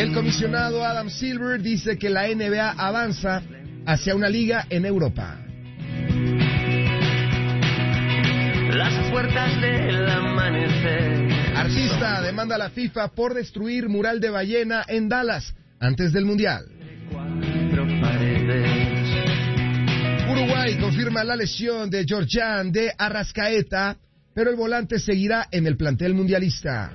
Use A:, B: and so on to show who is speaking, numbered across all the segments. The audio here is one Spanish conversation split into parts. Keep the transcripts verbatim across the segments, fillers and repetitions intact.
A: El comisionado Adam Silver dice que la N B A avanza hacia una liga en Europa.
B: Las puertas del amanecer.
A: Artista demanda a la FIFA por destruir mural de ballena en Dallas antes del Mundial. Uruguay confirma la lesión de Georgian de Arrascaeta, pero el volante seguirá en el plantel mundialista.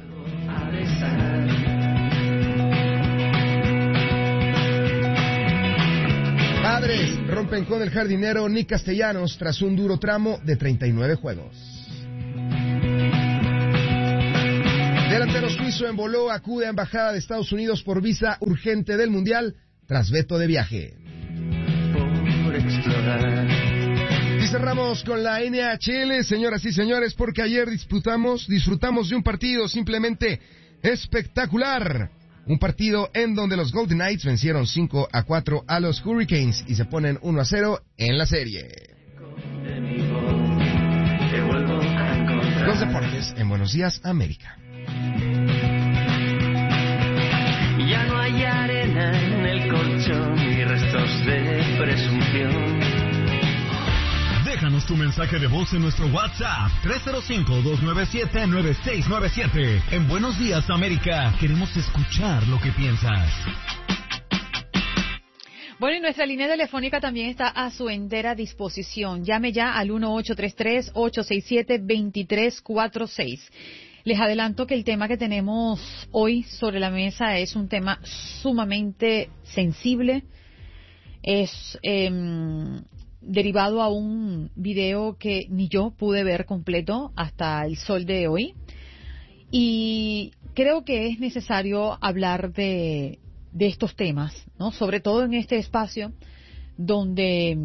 A: Padres rompen con el jardinero Nick Castellanos tras un duro tramo de treinta y nueve juegos. Delantero suizo en voló acude a embajada de Estados Unidos por visa urgente del Mundial tras veto de viaje. Y cerramos con la N H L, señoras y señores, porque ayer disputamos, disfrutamos de un partido simplemente espectacular. Un partido en donde los Golden Knights vencieron cinco a cuatro a los Hurricanes y se ponen uno a cero en la serie. Los deportes en Buenos Días, América.
B: Ya no hay arena en el colchón ni restos de presunción.
C: Déjanos tu mensaje de voz en nuestro WhatsApp tres cero cinco, dos nueve siete, nueve seis nueve siete. En Buenos Días, América, queremos escuchar lo que piensas.
D: Bueno, y nuestra línea telefónica también está a su entera disposición. Llame ya al uno ocho tres tres, ocho seis siete, dos tres cuatro seis. Les adelanto que el tema que tenemos hoy sobre la mesa es un tema sumamente sensible. Es eh, derivado a un video que ni yo pude ver completo hasta el sol de hoy. Y creo que es necesario hablar de, de estos temas, ¿no? Sobre todo en este espacio donde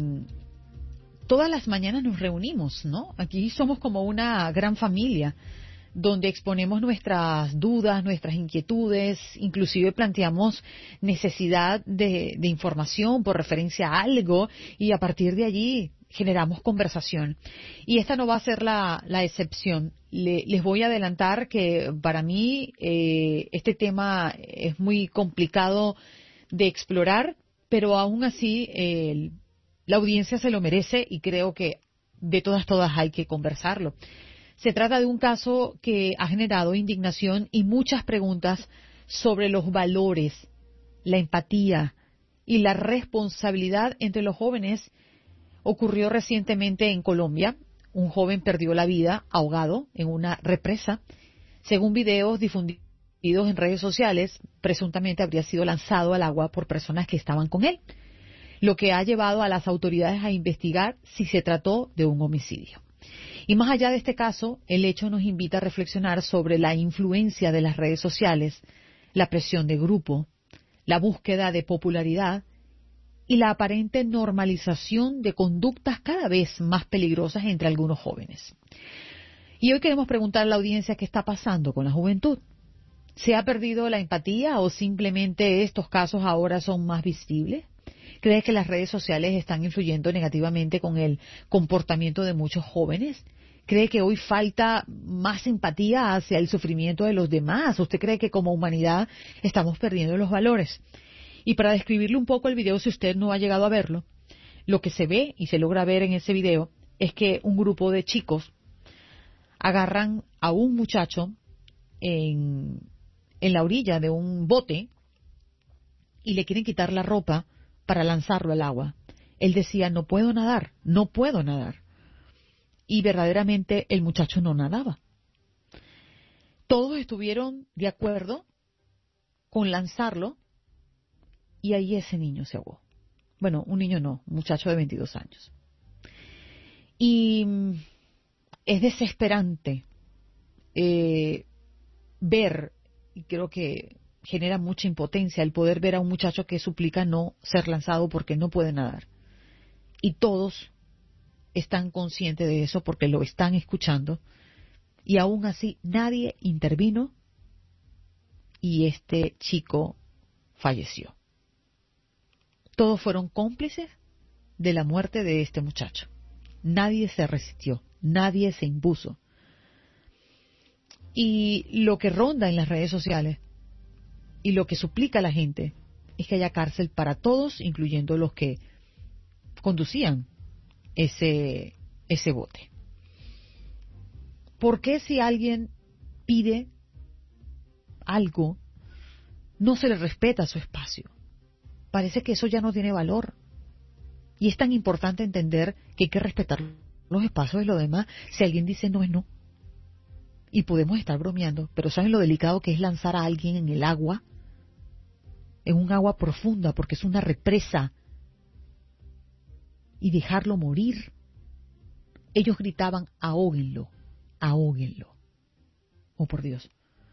D: todas las mañanas nos reunimos, ¿no? Aquí somos como una gran familia, donde exponemos nuestras dudas, nuestras inquietudes, inclusive planteamos necesidad de, de información por referencia a algo y a partir de allí generamos conversación. Y esta no va a ser la, la excepción. Le, les voy a adelantar que para mí eh, este tema es muy complicado de explorar, pero aún así eh, la audiencia se lo merece y creo que de todas, todas hay que conversarlo. Se trata de un caso que ha generado indignación y muchas preguntas sobre los valores, la empatía y la responsabilidad entre los jóvenes. Ocurrió recientemente en Colombia. Un joven perdió la vida ahogado en una represa. Según videos difundidos en redes sociales, presuntamente habría sido lanzado al agua por personas que estaban con él, lo que ha llevado a las autoridades a investigar si se trató de un homicidio. Y más allá de este caso, el hecho nos invita a reflexionar sobre la influencia de las redes sociales, la presión de grupo, la búsqueda de popularidad y la aparente normalización de conductas cada vez más peligrosas entre algunos jóvenes. Y hoy queremos preguntar a la audiencia qué está pasando con la juventud. ¿Se ha perdido la empatía o simplemente estos casos ahora son más visibles? ¿Crees que las redes sociales están influyendo negativamente con el comportamiento de muchos jóvenes? ¿Cree que hoy falta más empatía hacia el sufrimiento de los demás? ¿Usted cree que como humanidad estamos perdiendo los valores? Y para describirle un poco el video, si usted no ha llegado a verlo, lo que se ve y se logra ver en ese video es que un grupo de chicos agarran a un muchacho en, en la orilla de un bote y le quieren quitar la ropa para lanzarlo al agua. Él decía, no puedo nadar, no puedo nadar. Y verdaderamente el muchacho no nadaba. Todos estuvieron de acuerdo con lanzarlo y ahí ese niño se ahogó. Bueno, un niño no, un muchacho de veintidós años. Y es desesperante eh, ver, y creo que genera mucha impotencia el poder ver a un muchacho que suplica no ser lanzado porque no puede nadar. Y todos están conscientes de eso porque lo están escuchando y aún así nadie intervino y este chico falleció. Todos fueron cómplices de la muerte de este muchacho. Nadie se resistió, nadie se impuso. Y lo que ronda en las redes sociales y lo que suplica la gente es que haya cárcel para todos, incluyendo los que conducían ese, ese bote. ¿Por qué si alguien pide algo, no se le respeta su espacio? Parece que eso ya no tiene valor. Y es tan importante entender que hay que respetar los espacios de los demás. Si alguien dice no es no. Y podemos estar bromeando, pero ¿saben lo delicado que es lanzar a alguien en el agua? En un agua profunda, porque es una represa. Y dejarlo morir. Ellos gritaban, ahóguenlo, ahóguenlo. Oh, por Dios.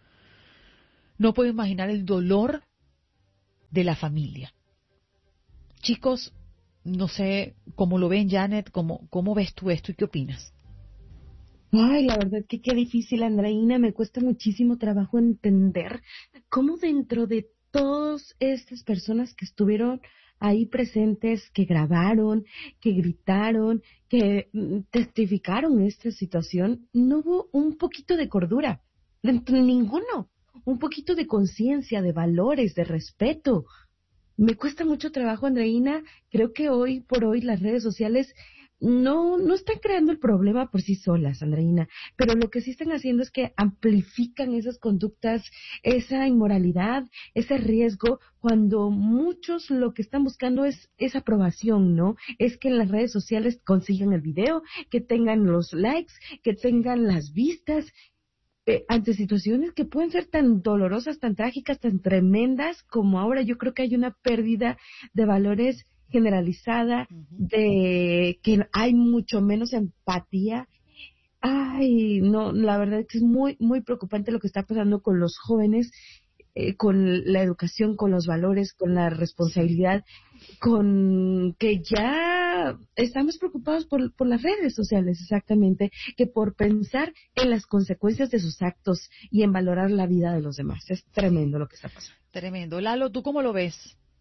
D: No puedo imaginar el dolor de la familia. Chicos, no sé cómo lo ven, Janet, cómo, cómo ves tú esto y qué opinas.
E: Ay, la verdad que qué difícil, Andreina. Me cuesta muchísimo trabajo entender cómo dentro de todas estas personas que estuvieron ahí presentes, que grabaron, que gritaron, que testificaron esta situación, no hubo un poquito de cordura. Dentro de ninguno. Un poquito de conciencia, de valores, de respeto. Me cuesta mucho trabajo, Andreina. Creo que hoy por hoy las redes sociales no, no están creando el problema por sí solas, Andreina, pero lo que sí están haciendo es que amplifican esas conductas, esa inmoralidad, ese riesgo, cuando muchos lo que están buscando es esa aprobación, ¿no? Es que en las redes sociales consigan el video, que tengan los likes, que tengan las vistas, eh, ante situaciones que pueden ser tan dolorosas, tan trágicas, tan tremendas como ahora. Yo creo que hay una pérdida de valores generalizada, de que hay mucho menos empatía. Ay, no, la verdad es que es muy, muy preocupante lo que está pasando con los jóvenes, eh, con la educación, con los valores, con la responsabilidad, con que ya estamos preocupados por, por las redes sociales, exactamente, que por pensar en las consecuencias de sus actos y en valorar la vida de los demás. Es tremendo lo que está pasando.
D: Tremendo. Lalo, ¿tú cómo lo ves?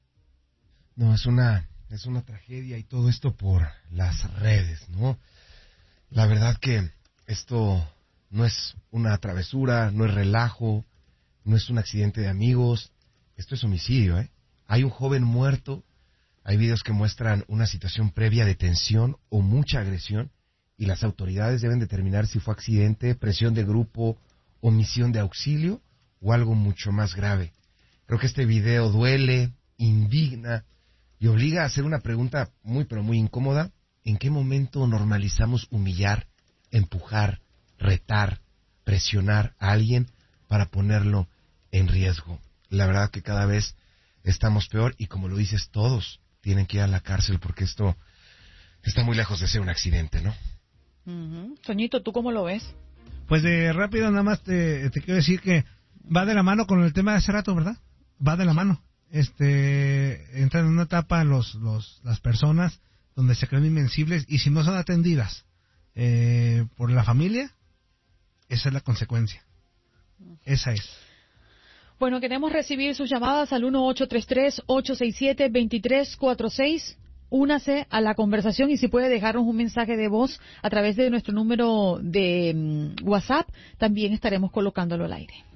A: No, es una... Es una tragedia y todo esto por las redes, ¿no? La verdad que esto no es una travesura, no es relajo, no es un accidente de amigos, esto es homicidio, ¿eh? Hay un joven muerto, hay videos que muestran una situación previa de tensión o mucha agresión y las autoridades deben determinar si fue accidente, presión de grupo, omisión de auxilio o algo mucho más grave. Creo que este video duele, indigna y obliga a hacer una pregunta muy pero muy incómoda. ¿En qué momento normalizamos humillar, empujar, retar, presionar a alguien para ponerlo en riesgo? La verdad que cada vez estamos peor y como lo dices, todos tienen que ir a la cárcel porque esto está muy lejos de ser un accidente, ¿no?
D: Uh-huh. Soñito, ¿tú cómo lo ves?
F: Pues de rápido nada más te, te quiero decir que va de la mano con el tema de hace rato, ¿verdad? Va de la mano. Este, entran en una etapa los, los, las personas donde se creen invencibles y si no son atendidas eh, por la familia, esa es la consecuencia. Esa es.
D: Bueno, queremos recibir sus llamadas al uno ocho tres tres, ocho seis siete, dos tres cuatro seis. Únase a la conversación y si puede dejarnos un mensaje de voz a través de nuestro número de um, WhatsApp, también estaremos colocándolo al aire.